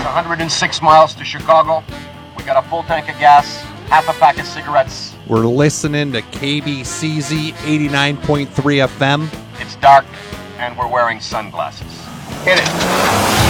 106 miles to Chicago. We got a full tank of gas, half a pack of cigarettes. We're listening to KBCZ 89.3 FM. It's dark, and we're wearing sunglasses. Hit it.